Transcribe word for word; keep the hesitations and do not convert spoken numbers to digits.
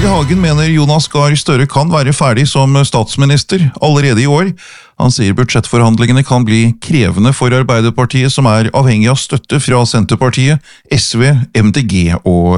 I Hagen mener Jonas Gahr Støre kan være ferdig som statsminister allerede I år. Han sier budsjettforhandlingene kan bli krevende for Arbeiderpartiet, som er avhengig av støtte fra Senterpartiet, S V, M D G og